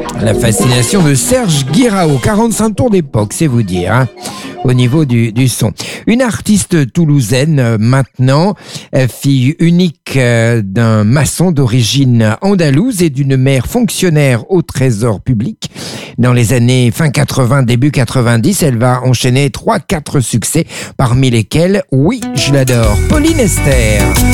La fascination de Serge Guiraud, 45 tours d'époque, c'est vous dire, hein, au niveau du son. Une artiste toulousaine maintenant, fille unique d'un maçon d'origine andalouse et d'une mère fonctionnaire au trésor public. Dans les années fin 80, début 90, elle va enchaîner 3-4 succès, parmi lesquels « Oui, je l'adore », Pauline Esther.